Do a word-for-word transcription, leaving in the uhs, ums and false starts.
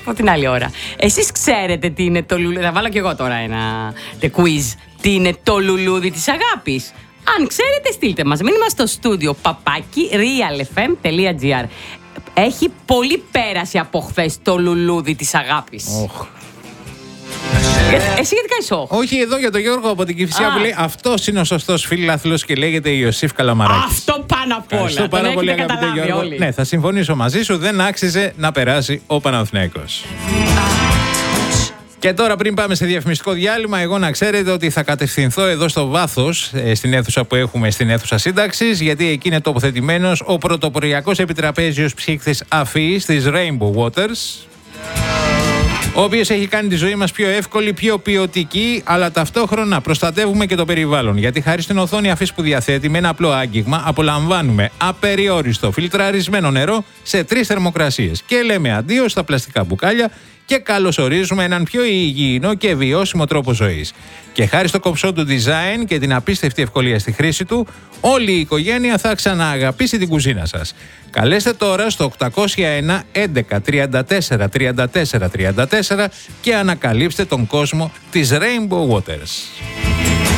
πω την άλλη ώρα. Εσείς ξέρετε τι είναι το λουλούδι? Θα βάλω κι εγώ τώρα ένα quiz. Τι είναι το λουλούδι της αγάπης? Αν ξέρετε, στείλτε μας μήνυμα στο στούντιο παπάκι realfm.gr. Έχει πολύ πέραση από χθες το λουλούδι της αγάπης. Oh. Εσύ γιατί κάνεις όχ? Όχι, εδώ για τον Γιώργο από την Κηφισιά που λέει αυτός είναι ο σωστός φιλάθλος και λέγεται Ιωσήφ Καλαμαράκης. Αυτό πάνω απ' όλα. Ευχαριστώ πάρα πολύ, αγαπητέ Γιώργο. Όλοι. Ναι, θα συμφωνήσω μαζί σου, δεν άξιζε να περάσει ο Παναθηναϊκός. Και τώρα, πριν πάμε σε διαφημιστικό διάλειμμα, εγώ να ξέρετε ότι θα κατευθυνθώ εδώ στο βάθος, στην αίθουσα που έχουμε, στην αίθουσα σύνταξης, γιατί εκεί είναι τοποθετημένος ο πρωτοποριακός επιτραπέζιος ψύχτης αφής της Rainbow Waters, ο οποίος έχει κάνει τη ζωή μας πιο εύκολη, πιο ποιοτική, αλλά ταυτόχρονα προστατεύουμε και το περιβάλλον. Γιατί χάρη στην οθόνη αφής που διαθέτει, με ένα απλό άγγιγμα, απολαμβάνουμε απεριόριστο φιλτραρισμένο νερό σε τρεις θερμοκρασίες. Και λέμε αντίο στα πλαστικά μπουκάλια και καλωσορίζουμε έναν πιο υγιεινό και βιώσιμο τρόπο ζωής. Και χάρη στο κομψό του design και την απίστευτη ευκολία στη χρήση του, όλη η οικογένεια θα ξανααγαπήσει την κουζίνα σας. Καλέστε τώρα στο οκτακόσια ένα έντεκα τριάντα τέσσερα τριάντα τέσσερα τριάντα τέσσερα και ανακαλύψτε τον κόσμο της Rainbow Waters.